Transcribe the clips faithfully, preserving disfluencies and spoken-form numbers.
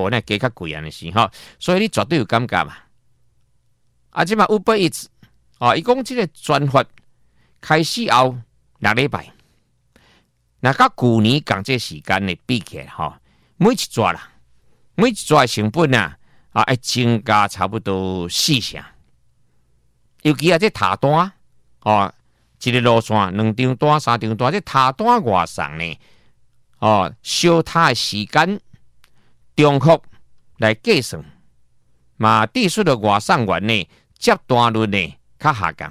号呢加较贵安尼是吼，所以你绝对有感觉嘛。啊，即嘛 Uber Eats 哦，伊讲即个专法开始后六礼拜，那甲旧年共这时间呢比起来吼，每一抓啦，每一抓的成本啊啊会增加差不多四成。尤其啊，这塔单哦，一个路线两张单、三张单，这塔单外送呢，哦，烧塔的时间中幅来计算，嘛，地数的外送员呢，接单率呢较下降。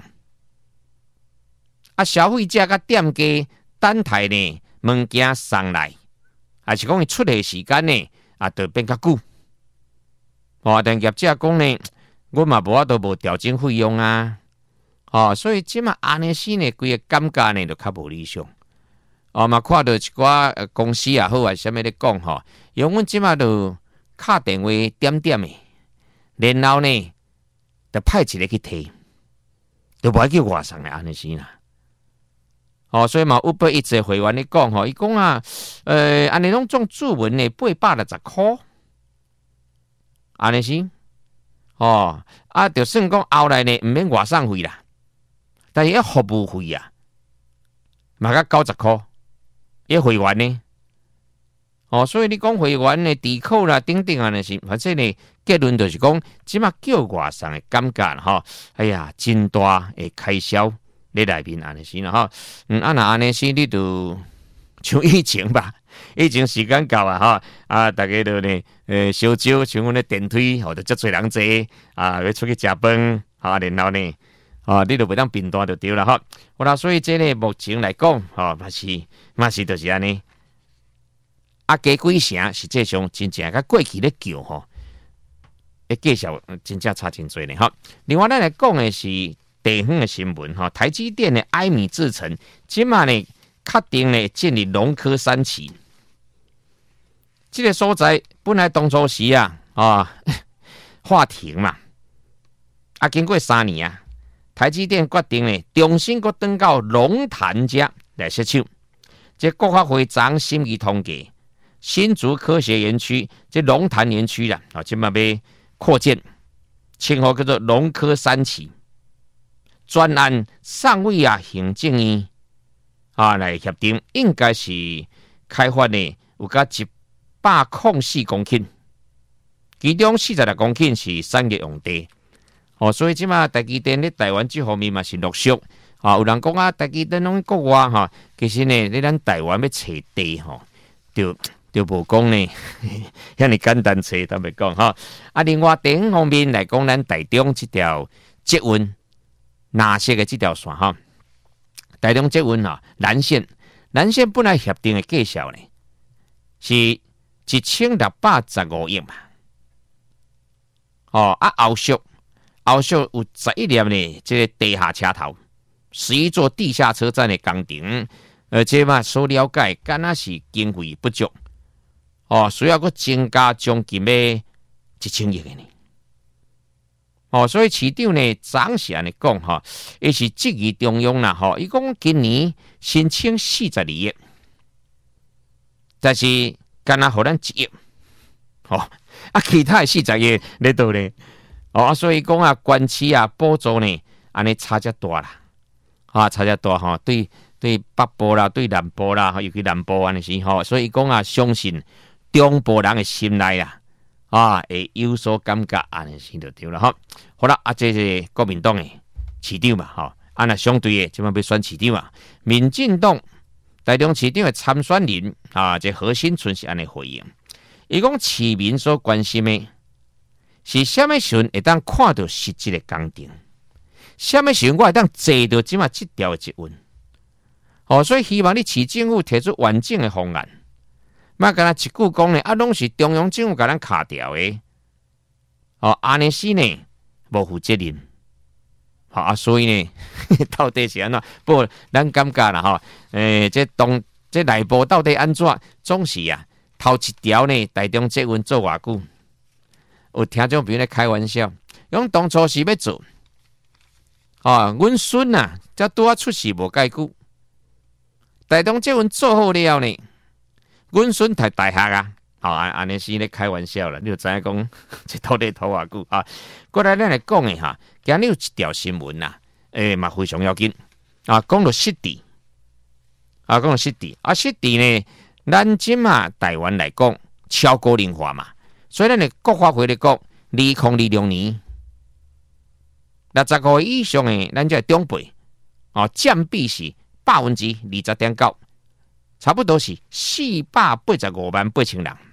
啊，消费者甲店家等待呢物件送来，还是讲伊出的时间呢啊，就变较久。哦，但业者讲呢。我嘛无法度无调整费用啊，哦，所以即马安尼时呢，规个感觉呢就较无理想。哦嘛，看到一寡公司也好啊，啥物咧讲吼，因为阮即马就敲电话点点的，然后呢，就派一个去摕，就无爱叫外送的安尼时啦。哦，所以嘛，有被一个会员咧讲吼，伊讲啊，呃，安尼拢种注文呢，八百六十箍，安尼时。哦，啊，就算讲后来呢，毋免外送费啦，但是一服务费啊，嘛甲九十箍，一会员呢，哦，所以你讲会员呢，抵扣啦，等等啊，那是，反正呢，结论就是讲，即马叫外送的感觉吼，哎呀，真大的开销咧内面安尼是啦吼，嗯，啊那安尼是你就像以前吧。以前时间到啊，哈啊，大家都呢，呃，烧酒，像阮咧电梯，或者遮侪人坐啊，要出去食饭，啊，然后呢，啊，你就袂当平单就对了哈。好啦，所以这呢，目前来讲，吼，嘛是嘛是就是安尼。啊，加几成实际上真正甲过去咧叫吼，诶，介绍真正差真多呢哈。另外，咱来讲的是地方的新闻哈，台积电的埃米制程，即马呢，确定呢建立龙科三期。这个所在本来当初时啊啊话停嘛，啊经过三年啊，台积电决定呢重新搁登到龙潭遮来设厂。这国发会长心意通过，新竹科学园区这龙潭园区啦，啊，即马要扩建，称号叫做龙科三期。专案上位啊行政院啊来协定，应该是开发呢有甲一。百零四公顷，其中四十六公顷是产业用地，哦，所以即马台积电咧台湾这方面嘛是陆续，啊，有人讲啊，台积电拢国外哈，其实呢，你咱台湾要找地吼，就就无讲呢，遐尼简单找，坦白讲哈。啊，另外地方方面来讲，咱台中这条捷运蓝色的这条线哈，台中捷运啊，蓝线，蓝线本来协定的介绍呢是。一千六百十五亿嘛，哦啊，后续后续有十一列呢，这个地下车头，十一座地下车站的工程，而且嘛，所了解，敢若是经费不足，哦，需要个增加将近要一千亿的呢，哦，所以市长呢，暂时安尼讲哈，伊是质疑中央啦，吼，伊讲今年申请四十二亿，但是。干那互咱一亿，哦，啊，其他四十亿咧倒咧，哦，啊，所以讲啊，关市啊，补助呢，安尼差遮大啦，啊，差遮大吼，对对北部啦，对南部啦，尤其南部安尼是吼，所以讲啊，相信中部人的心内啦，啊，会有所感觉安尼是就对了哈。好啦，啊，这是国民党的市长嘛，吼，啊，那相对的，即摆要选市长啊，民进党。台中市长的参选人啊，这何新存是安尼回应，伊讲市民所关心的是什么时阵会当看到实际的工程，什么时阵我会当坐到即马这条捷运，哦，所以希望你市政府提出完整的方案，莫干那一句讲呢，啊，拢是中央政府甲咱卡掉的，哦，安尼是呢无负责任。好啊，所以呢，到底是安怎？不过咱感觉啦，吼，诶，这东这内部到底安怎？总是啊，头一条呢，台中捷运做偌久？有听众朋友咧开玩笑，讲当初是要做，啊，阮孙啊，才拄啊出事无介久，台中捷运做好了呢，阮孙读大学啊， 好、哦，安安尼是咧开玩笑啦，你就知影讲一土地拖偌久啊。过来咱来讲诶哈，今日有一条新闻呐，诶嘛非常要紧啊，讲到湿地啊，讲到湿地啊，湿地呢，咱即嘛台湾来讲超高龄化嘛，所以咱诶国发会咧讲，二零二六年六十五岁以上诶，咱这长辈哦，占比是百分之二十点九，差不多是四百八十五万八千人。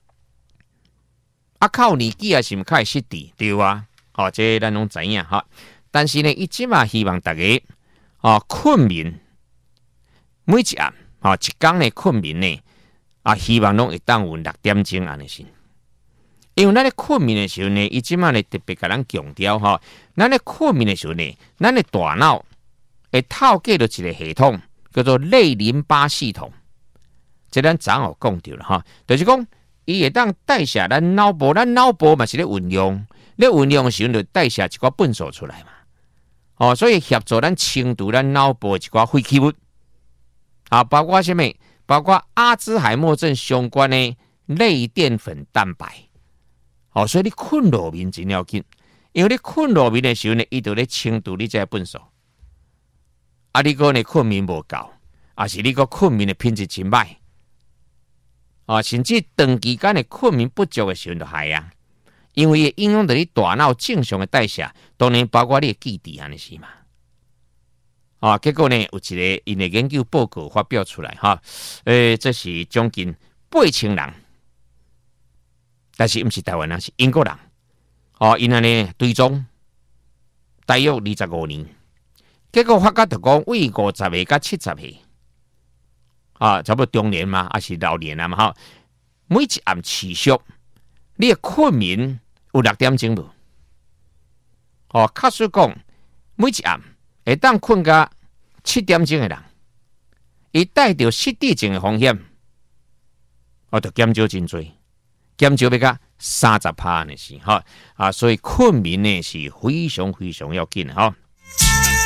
啊，靠年纪啊，是毋是较湿地对啊？哦，这咱拢知影哈。但是呢，伊即嘛希望大家哦，困眠每一暗哦，一工的困眠呢啊，希望拢会当有六点钟安尼先。因为咱咧困眠的时候呢，伊即嘛呢特别甲咱强调哈，咱咧困眠的时候呢，咱的大脑会透过着一个系统叫做类淋巴系统。这咱昨有讲到了哈，就是讲。伊会当代谢咱脑部，咱脑部嘛是咧运用，咧运用的时候就代谢一寡粪素出来嘛。哦，所以协助咱清除咱脑部的一寡废弃物，啊，包括什么？包括阿兹海默症相关的类淀粉蛋白。哦，所以你困落眠真要紧，因为你困落眠的时候呢，伊就咧清除你这些粪素。啊，你讲呢困眠无够，啊是你个困眠的品质真歹。啊，甚至长期间的困眠不足的时候就害啊，因为会影响到你大脑正常的代谢，当然包括你的记忆安尼是嘛。啊，结果呢有一个因的研究报告发表出来哈，诶，这是将近八千人，但是不是台湾人，是英国人。哦，因安尼追踪大约二十五年，结果发觉就讲为五十岁到七十岁。啊，差不多中年嘛，还是老年啊嘛哈。每一暗持续，你的困眠有六点钟无？哦，确实讲，每一暗会当困到七点钟的人，伊带着失智症的风险，哦，就减少真多，减少要到三十趴呢是哈啊，所以困眠呢是非常非常要紧哈。